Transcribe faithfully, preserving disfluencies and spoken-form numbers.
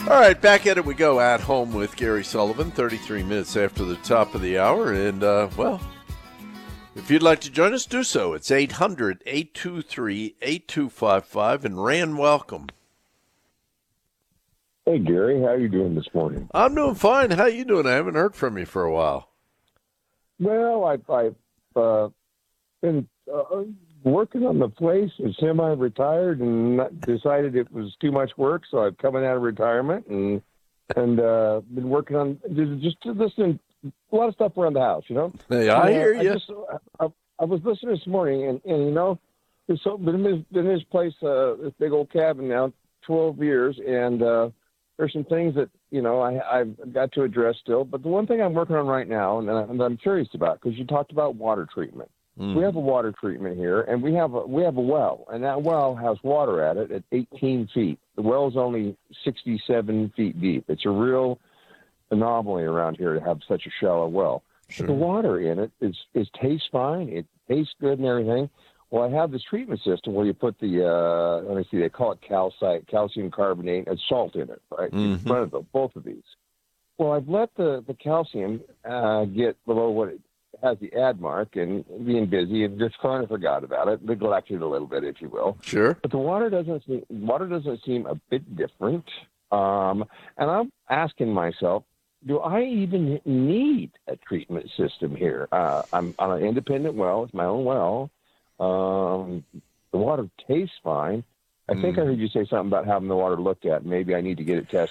All right, back at it we go at home with Gary Sullivan, thirty-three minutes after the top of the hour. And, uh, well, if you'd like to join us, do so. It's eight hundred, eight two three, eight two five five. And Rand, welcome. Hey, Gary. How are you doing this morning? I'm doing fine. How you doing? I haven't heard from you for a while. Well, I've, I've uh, been uh, working on the place, semi-retired, and not- decided it was too much work, so I've come out of retirement and and uh, been working on just, just listening a lot of stuff around the house, you know? Hey, I Uh, hear I, you. just, I, I was listening this morning, and, and you know, it's so, been in this, been in this place, uh, this big old cabin now, twelve years, and uh, there's some things that, you know, I, I've got to address still. But the one thing I'm working on right now, and, I, and I'm curious about, because you talked about water treatment. Mm. We have a water treatment here, and we have a, we have a well, and that well has water at it at eighteen feet. The well's only sixty-seven feet deep. It's a real anomaly around here to have such a shallow well. Sure. But the water in it is, is tastes fine. It tastes good and everything. Well, I have this treatment system where you put the, uh, let me see, they call it calcite, calcium carbonate, and salt in it, right? Mhm. In front of the, both of these. Well, I've let the, the calcium uh, get below what it has the ad mark, and being busy and just kind of forgot about it, neglected a little bit, if you will. Sure. But the water doesn't seem, water doesn't seem a bit different. Um, and I'm asking myself, do I even need a treatment system here? Uh, I'm on an independent well. It's my own well. Um, the water tastes fine. I think I heard you say something about having the water looked at. Maybe I need to get it tested.